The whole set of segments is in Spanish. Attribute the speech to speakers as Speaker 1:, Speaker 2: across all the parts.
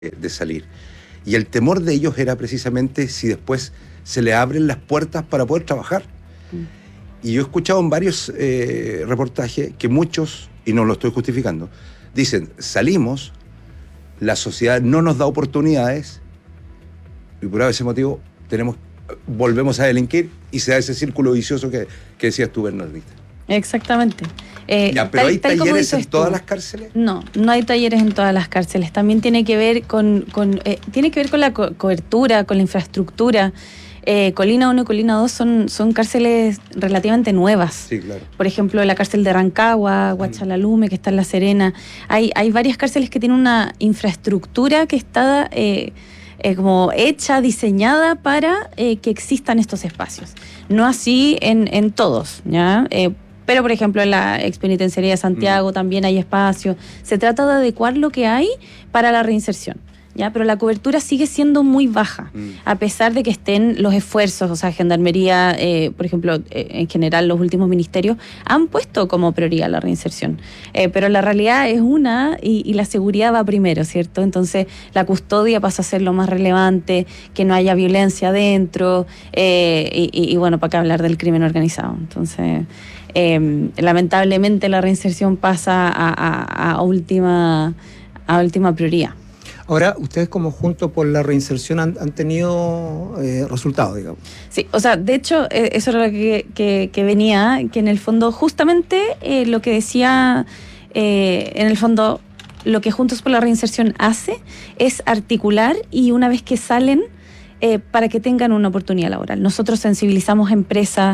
Speaker 1: de salir. Y el temor de ellos era precisamente si después se le abren las puertas para poder trabajar. Y yo he escuchado en varios reportajes que muchos, y no lo estoy justificando, dicen, salimos, la sociedad no nos da oportunidades y por ese motivo volvemos a delinquir y se da ese círculo vicioso que decías tú, Bernardita.
Speaker 2: Exactamente.
Speaker 1: ¿Pero hay talleres en todas las cárceles?
Speaker 2: No hay talleres en todas las cárceles. También tiene que ver con la cobertura, con la infraestructura. Colina 1 y Colina 2 son cárceles relativamente nuevas.
Speaker 1: Sí, claro.
Speaker 2: Por ejemplo, la cárcel de Rancagua, Huachalalume, que está en La Serena. Hay varias cárceles que tienen una infraestructura que está como hecha, diseñada para que existan estos espacios. No así en todos, ¿ya? Pero, por ejemplo, en la expenitenciaría de Santiago también hay espacio. Se trata de adecuar lo que hay para la reinserción, ¿ya? Pero la cobertura sigue siendo muy baja, a pesar de que estén los esfuerzos. O sea, Gendarmería, por ejemplo, en general los últimos ministerios han puesto como prioridad la reinserción. Pero la realidad es y la seguridad va primero, ¿cierto? Entonces, la custodia pasa a ser lo más relevante, que no haya violencia adentro, y bueno, para qué hablar del crimen organizado. Entonces, lamentablemente la reinserción pasa a última prioridad.
Speaker 3: Ahora, ustedes como Juntos por la Reinserción han tenido resultados, digamos.
Speaker 2: Sí, o sea, de hecho, eso era lo que venía, que en el fondo justamente lo que decía, en el fondo, lo que Juntos por la Reinserción hace es articular y una vez que salen, para que tengan una oportunidad laboral. Nosotros sensibilizamos empresas,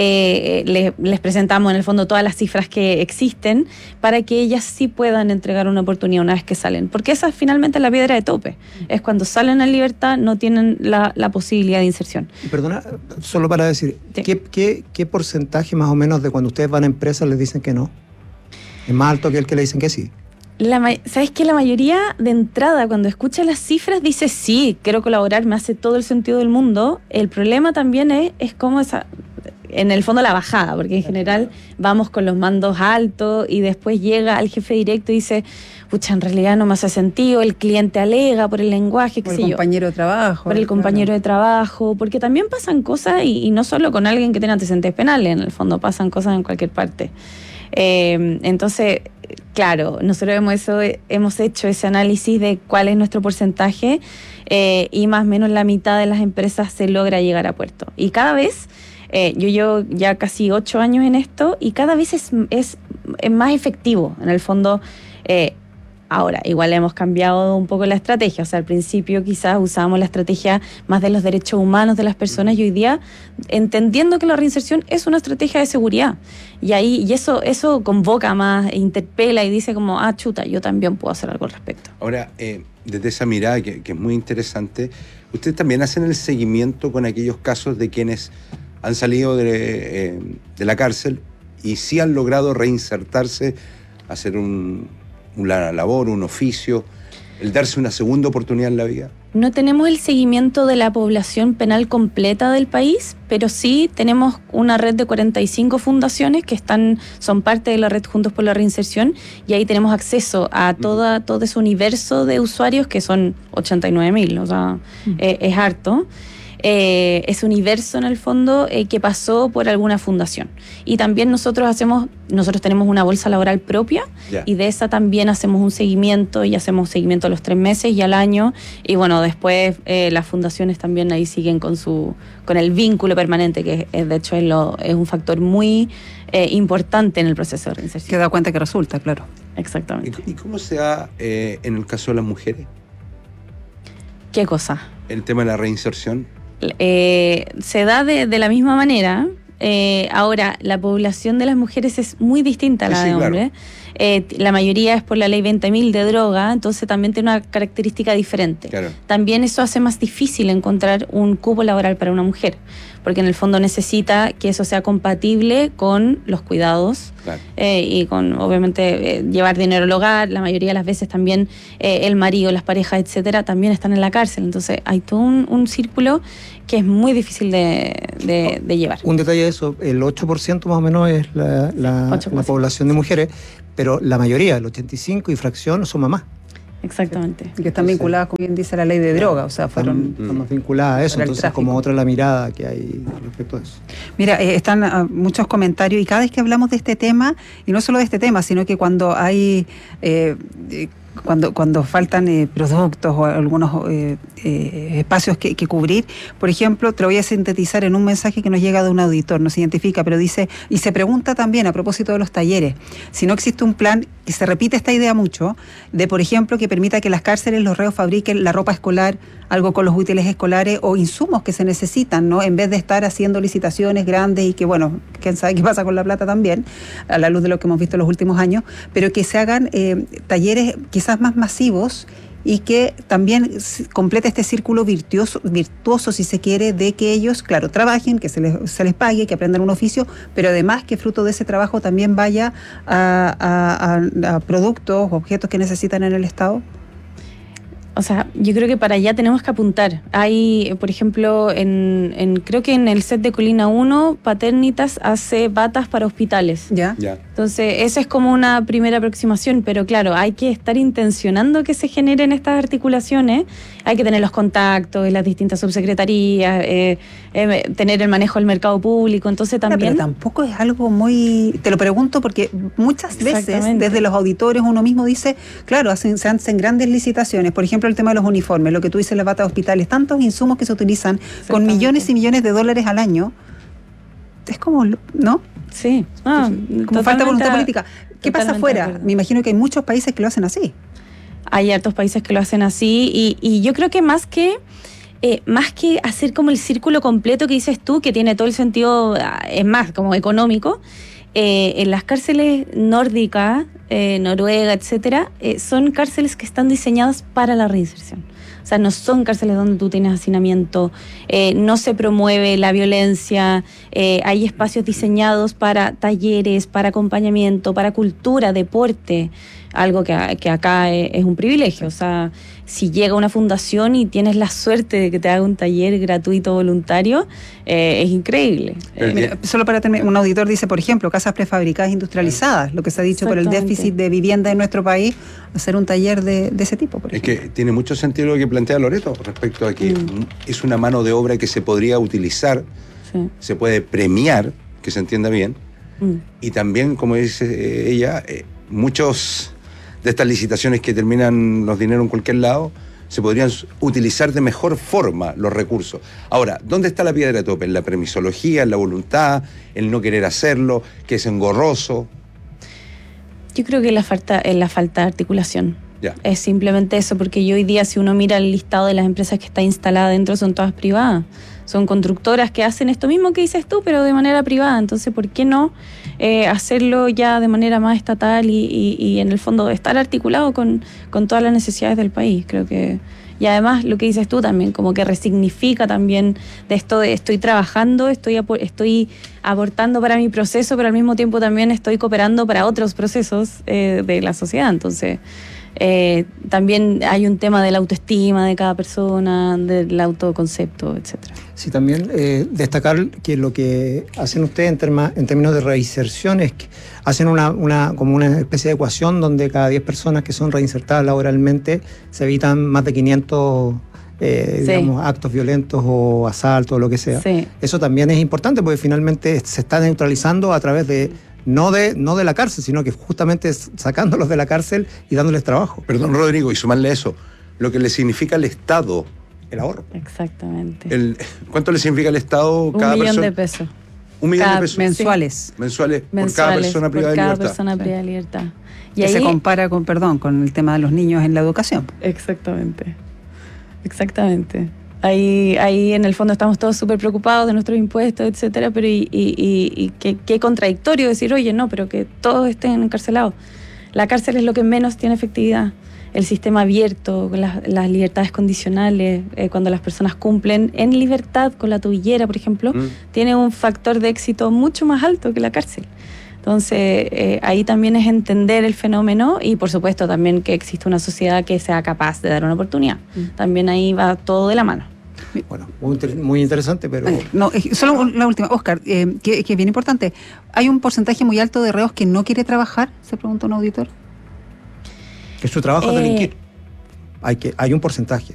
Speaker 2: les presentamos en el fondo todas las cifras que existen para que ellas sí puedan entregar una oportunidad una vez que salen. Porque esa es finalmente la piedra de tope. Es cuando salen en libertad, no tienen la posibilidad de inserción.
Speaker 3: Perdona, solo para decir,
Speaker 2: sí.
Speaker 3: ¿qué porcentaje más o menos de cuando ustedes van a empresas les dicen que no? ¿Es más alto que el que le dicen que sí?
Speaker 2: ¿Sabes que la mayoría de entrada, cuando escucha las cifras, dice sí, quiero colaborar, me hace todo el sentido del mundo? El problema también es cómo en el fondo la bajada, porque en general vamos con los mandos altos y después llega al jefe directo y dice, pucha, en realidad no me hace sentido, el cliente alega por el lenguaje,
Speaker 4: por el compañero de trabajo.
Speaker 2: Por el compañero de trabajo, porque también pasan cosas y no solo con alguien que tiene antecedentes penales, en el fondo pasan cosas en cualquier parte. Entonces, claro, nosotros hemos hecho ese análisis de cuál es nuestro porcentaje y más o menos la mitad de las empresas se logra llegar a puerto. Y cada vez, yo llevo ya casi 8 años en esto y cada vez es más efectivo. En el fondo, ahora, igual hemos cambiado un poco la estrategia. O sea, al principio quizás usábamos la estrategia más de los derechos humanos de las personas y hoy día, entendiendo que la reinserción es una estrategia de seguridad. Y eso convoca más, interpela y dice como, chuta, yo también puedo hacer algo al respecto.
Speaker 1: Ahora, desde esa mirada que es muy interesante, ustedes también hacen el seguimiento con aquellos casos de quienes han salido de la cárcel y sí han logrado reinsertarse, hacer una labor, un oficio, el darse una segunda oportunidad en la vida.
Speaker 2: No tenemos el seguimiento de la población penal completa del país, pero sí tenemos una red de 45 fundaciones que son parte de la red Juntos por la Reinserción y ahí tenemos acceso a todo ese universo de usuarios que son 89.000, o sea, es harto. Ese universo en el fondo que pasó por alguna fundación. Y también nosotros tenemos una bolsa laboral propia y de esa también hacemos un seguimiento y hacemos seguimiento a los 3 meses y al año y bueno, después las fundaciones también ahí siguen con el vínculo permanente que de hecho es un factor muy importante en el proceso de reinserción.
Speaker 4: Que da cuenta que resulta, claro.
Speaker 2: Exactamente.
Speaker 1: ¿Y cómo se da en el caso de las mujeres?
Speaker 2: ¿Qué cosa?
Speaker 1: El tema de la reinserción.
Speaker 2: Se da de la misma manera. Ahora, la población de las mujeres es muy distinta a la de hombres. Claro. La mayoría es por la ley 20.000 de droga, entonces también tiene una característica diferente. Claro. También eso hace más difícil encontrar un cupo laboral para una mujer, porque en el fondo necesita que eso sea compatible con los cuidados. Claro. Y con, obviamente, llevar dinero al hogar. La mayoría de las veces también el marido, las parejas, etcétera, también están en la cárcel. Entonces hay todo un círculo que es muy difícil de llevar.
Speaker 3: Un detalle de eso, el 8% más o menos es la población de mujeres, pero la mayoría, el 85% y fracción, son mamás.
Speaker 2: Exactamente.
Speaker 4: Que están vinculadas, como bien dice, a la ley de droga, o sea, fueron...
Speaker 3: Están más vinculadas a eso,
Speaker 4: para el
Speaker 3: entonces
Speaker 4: tráfico.
Speaker 3: como otra la mirada que hay respecto a eso.
Speaker 4: Mira, están muchos comentarios y cada vez que hablamos de este tema, y no solo de este tema, sino que cuando hay... Cuando faltan productos o algunos espacios que cubrir, por ejemplo, te lo voy a sintetizar en un mensaje que nos llega de un auditor, no se identifica, pero dice, y se pregunta también a propósito de los talleres, si no existe un plan, que se repite esta idea mucho, de por ejemplo que permita que las cárceles, los reos fabriquen la ropa escolar, algo con los útiles escolares o insumos que se necesitan, ¿no? En vez de estar haciendo licitaciones grandes y que, bueno, quién sabe qué pasa con la plata también, a la luz de lo que hemos visto en los últimos años, pero que se hagan talleres quizás más masivos y que también complete este círculo virtuoso, si se quiere, de que ellos, claro, trabajen, que se les pague, que aprendan un oficio, pero además que fruto de ese trabajo también vaya a productos, objetos que necesitan en el Estado.
Speaker 2: O sea, yo creo que para allá tenemos que apuntar. Hay, por ejemplo, creo que en el set de Colina 1, Paternitas hace batas para hospitales.
Speaker 4: ¿Ya?
Speaker 2: Entonces, esa es como una primera aproximación, pero claro, hay que estar intencionando que se generen estas articulaciones, hay que tener los contactos en las distintas subsecretarías, tener el manejo del mercado público, entonces también...
Speaker 4: Pero tampoco es algo muy... Te lo pregunto porque muchas veces
Speaker 2: Exactamente.
Speaker 4: desde los auditores uno mismo dice, claro, se hacen grandes licitaciones, por ejemplo el tema de los uniformes, lo que tú dices, las batas de hospitales, tantos insumos que se utilizan con millones y millones de dólares al año, es como, ¿no?
Speaker 2: Sí,
Speaker 4: Como falta voluntad política. ¿Qué pasa afuera? Me imagino que hay muchos países que lo hacen así.
Speaker 2: Hay hartos países que lo hacen así y yo creo que más que hacer como el círculo completo que dices tú, que tiene todo el sentido, es más, como económico, en las cárceles nórdicas, Noruega, etcétera, son cárceles que están diseñadas para la reinserción. O sea, no son cárceles donde tú tienes hacinamiento, no se promueve la violencia, hay espacios diseñados para talleres, para acompañamiento, para cultura, deporte, algo que acá es un privilegio. O sea, si llega una fundación y tienes la suerte de que te haga un taller gratuito voluntario, es increíble.
Speaker 4: Mira, solo para terminar, un auditor dice, por ejemplo, casas prefabricadas industrializadas, lo que se ha dicho por el déficit de vivienda en nuestro país, hacer un taller de ese tipo, por ejemplo.
Speaker 1: Es que tiene mucho sentido lo que plantea Loreto respecto a que es una mano de obra que se podría utilizar, se puede premiar, que se entienda bien, y también, como dice ella, muchos de estas licitaciones que terminan los dineros en cualquier lado, se podrían utilizar de mejor forma los recursos. Ahora, ¿dónde está la piedra de tope? En la permisología, en la voluntad, el no querer hacerlo, que es engorroso.
Speaker 2: Yo creo que es la falta de articulación.
Speaker 1: Ya.
Speaker 2: Es simplemente eso, porque hoy día si uno mira el listado de las empresas que está instalada dentro, son todas privadas. Son constructoras que hacen esto mismo que dices tú, pero de manera privada. Entonces, ¿por qué no hacerlo ya de manera más estatal y en el fondo estar articulado con todas las necesidades del país? Creo que... Y además, lo que dices tú también, como que resignifica también de esto de estoy trabajando, estoy aportando para mi proceso, pero al mismo tiempo también estoy cooperando para otros procesos de la sociedad. Entonces... también hay un tema de la autoestima de cada persona, del autoconcepto, etcétera.
Speaker 3: Sí, también destacar que lo que hacen ustedes en términos de reinserción es que hacen como una especie de ecuación donde cada 10 personas que son reinsertadas laboralmente se evitan más de 500 digamos, actos violentos o asaltos o lo que sea. Sí. Eso también es importante porque finalmente se está neutralizando a través de no de la cárcel, sino que justamente sacándolos de la cárcel y dándoles trabajo.
Speaker 1: Perdón, Rodrigo, y sumarle eso, lo que le significa al Estado el ahorro.
Speaker 2: Exactamente.
Speaker 1: ¿Cuánto le significa al Estado cada persona?
Speaker 2: 1 millón de pesos.
Speaker 1: 1 millón de pesos.
Speaker 4: Mensuales.
Speaker 2: Sí.
Speaker 1: Mensuales por cada persona privada de libertad.
Speaker 2: Por cada persona privada de libertad.
Speaker 4: Y ahí se compara con el tema de los niños en la educación.
Speaker 2: Exactamente. Ahí en el fondo estamos todos súper preocupados de nuestros impuestos, etcétera, pero y qué contradictorio decir, oye, no, pero que todos estén encarcelados. La cárcel es lo que menos tiene efectividad. El sistema abierto, las libertades condicionales, cuando las personas cumplen en libertad con la tobillera, por ejemplo, tiene un factor de éxito mucho más alto que la cárcel. Entonces, ahí también es entender el fenómeno y, por supuesto, también que existe una sociedad que sea capaz de dar una oportunidad. También ahí va todo de la mano.
Speaker 3: Bueno, muy interesante, pero...
Speaker 4: No, solo la última, Óscar, que es bien importante. ¿Hay un porcentaje muy alto de reos que no quiere trabajar? Se pregunta un auditor.
Speaker 3: Que su trabajo es delinquir. hay un porcentaje.